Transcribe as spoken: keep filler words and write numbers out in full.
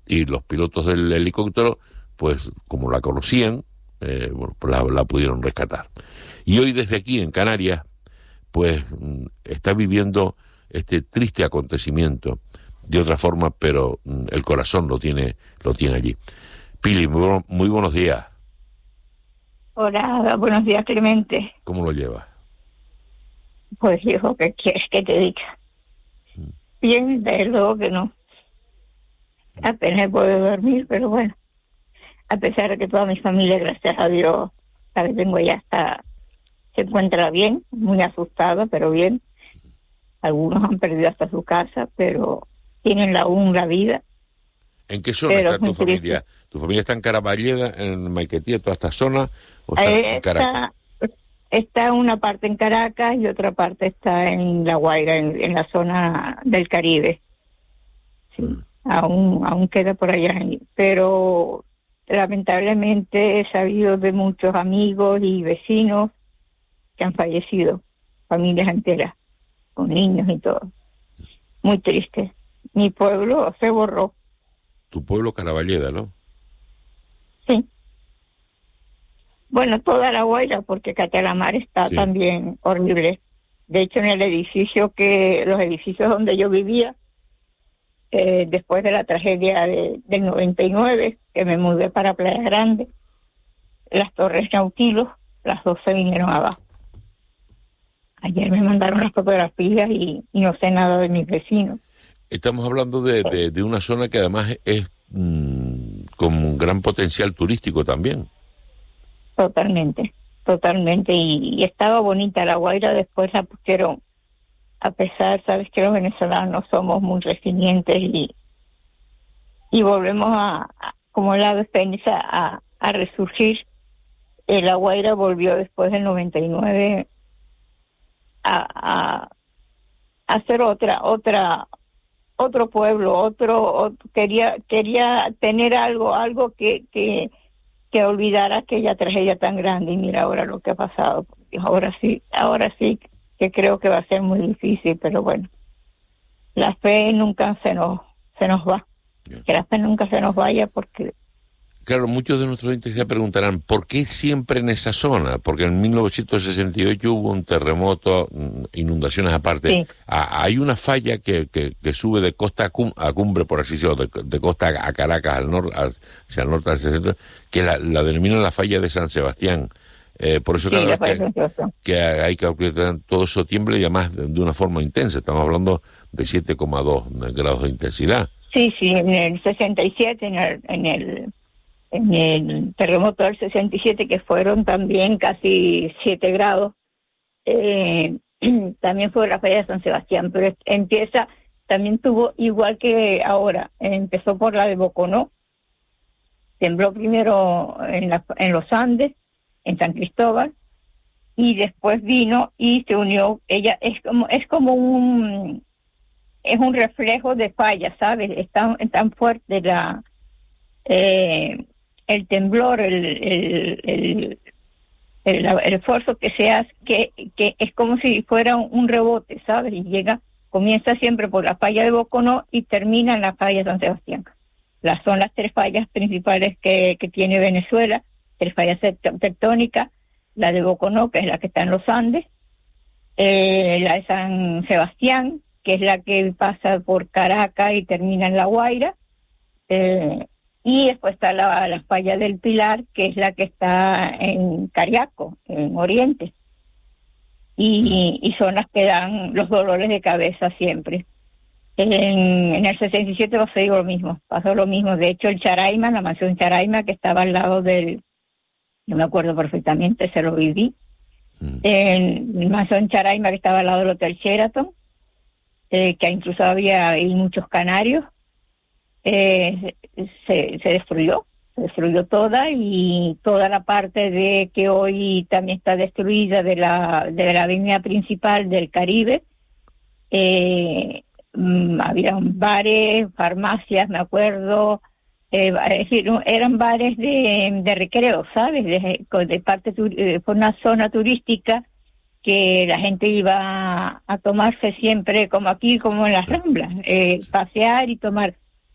y los pilotos del helicóptero, pues como la conocían, eh, bueno, pues la, la pudieron rescatar. Y hoy desde aquí en Canarias, pues está viviendo este triste acontecimiento de otra forma, pero el corazón lo tiene, lo tiene allí. Pili, muy, muy buenos días. Hola, buenos días, Clemente. ¿Cómo lo llevas? Pues hijo, ¿qué quieres que te diga? Mm. Bien, desde luego que no. Apenas puedo dormir, pero bueno, a pesar de que toda mi familia, gracias a Dios, sabes, tengo ya hasta, se encuentra bien, muy asustada, pero bien. Algunos han perdido hasta su casa, pero tienen aún la vida. ¿En qué zona pero está tu familia? Triste. ¿Tu familia está en Caraballeda, en Maiquetía, toda esta zona, o está eh, en Caracas? Está, está una parte en Caracas y otra parte está en La Guaira, en, en la zona del Caribe. Sí, mm. aún, aún queda por allá. Pero lamentablemente he sabido de muchos amigos y vecinos que han fallecido, familias enteras, con niños y todo. Muy triste. Mi pueblo se borró. Tu pueblo Caraballeda, ¿no? Sí. Bueno, toda La Guaira, porque Catalamar está sí. también horrible. De hecho, en el edificio que, los edificios donde yo vivía, eh, después de la tragedia de, del noventa y nueve, que me mudé para Playa Grande, las Torres Nautilus, las dos se vinieron abajo. Ayer me mandaron las fotografías y, y no sé nada de mis vecinos. Estamos hablando de, de, de una zona que además es mmm, con un gran potencial turístico también. Totalmente, totalmente. Y, y estaba bonita La Guaira, después la pusieron, a pesar, sabes que los venezolanos somos muy resilientes y, y volvemos a, a como la defensa, a, a resurgir. Eh, La Guaira volvió después del noventa y nueve a, a, a hacer otra, otra... otro pueblo, otro, otro quería quería tener algo, algo que, que que olvidara aquella tragedia tan grande, y mira ahora lo que ha pasado. Ahora sí, ahora sí que creo que va a ser muy difícil, pero bueno, la fe nunca se nos se nos va, yeah. que la fe nunca se nos vaya, porque claro, muchos de nuestros oyentes se preguntarán, ¿por qué siempre en esa zona? Porque en mil novecientos sesenta y ocho hubo un terremoto, inundaciones aparte. Sí. Ah, hay una falla que, que, que sube de costa a, cum, a cumbre, por así decirlo, de, de costa a Caracas, al norte, hacia el norte, hacia el centro, que la, la denominan la falla de San Sebastián. Eh, por eso sí, cada vez que, que hay que todo eso tiembla, y además de, de una forma intensa. Estamos hablando de siete coma dos grados de intensidad. Sí, sí, en el sesenta y siete, en el... En el... en el terremoto del sesenta y siete, que fueron también casi siete grados, eh, también fue la falla de San Sebastián, pero empieza, también tuvo, igual que ahora, empezó por la de Boconó, tembló primero en, la, en los Andes, en San Cristóbal, y después vino y se unió, ella es como, es como un, es un reflejo de falla, ¿sabes? Es tan, es tan fuerte la... Eh, el temblor, el el, el, el, el esfuerzo que se hace, que, que es como si fuera un, un rebote, ¿sabes? Y llega, comienza siempre por la falla de Boconó y termina en la falla de San Sebastián. Las son las tres fallas principales que, que tiene Venezuela, tres fallas tectónicas, la de Boconó, que es la que está en los Andes, eh, la de San Sebastián, que es la que pasa por Caracas y termina en La Guaira, eh, y después está la, la falla del Pilar, que es la que está en Cariaco, en Oriente. Y, y son las que dan los dolores de cabeza siempre. En, en el sesenta y siete pasó lo mismo, pasó lo mismo. De hecho, el Charaima, la mansión Charaima, que estaba al lado del... No me acuerdo perfectamente, se lo viví. Mm. En la mansión Charaima, que estaba al lado del Hotel Sheraton, eh, que incluso había ahí muchos canarios. Eh, se, se destruyó, se destruyó toda, y toda la parte de que hoy también está destruida de la de la avenida principal del Caribe, eh, mmm, había bares, farmacias, me acuerdo, eh, es decir, eran bares de, de recreo, ¿sabes? De, de parte de una zona turística que la gente iba a tomarse siempre, como aquí, como en las Ramblas, eh, pasear y tomar.